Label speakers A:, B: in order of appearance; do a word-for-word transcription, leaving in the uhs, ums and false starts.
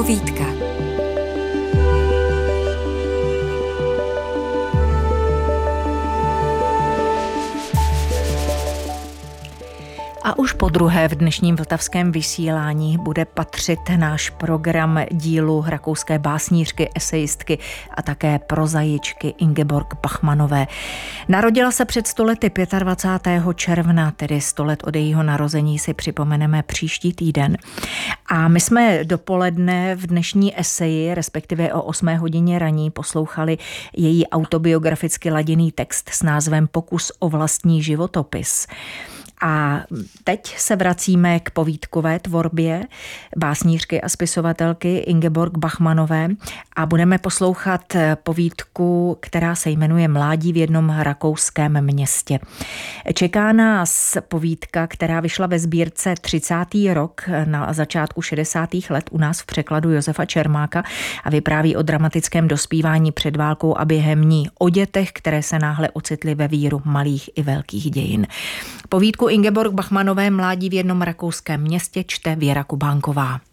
A: Povídka. A už po druhé v dnešním vltavském vysílání bude patřit náš program dílu rakouské básnířky, esejistky a také prozaičky Ingeborg Bachmannové. Narodila se před sto lety dvacátého pátého června, tedy sto let od jejího narození si připomeneme příští týden. A my jsme dopoledne v dnešní eseji, respektive o osmé hodině raní, poslouchali její autobiograficky laděný text s názvem Pokus o vlastní životopis. A teď se vracíme k povídkové tvorbě básnířky a spisovatelky Ingeborg Bachmannové a budeme poslouchat povídku, která se jmenuje Mládí v jednom rakouském městě. Čeká nás povídka, která vyšla ve sbírce třicátý rok na začátku šedesátých let u nás v překladu Josefa Čermáka a vypráví o dramatickém dospívání před válkou a během ní, o dětech, které se náhle ocitly ve víru malých i velkých dějin. Povídku Ingeborg Bachmannové Mládí v jednom rakouském městě čte Věra Kubánková.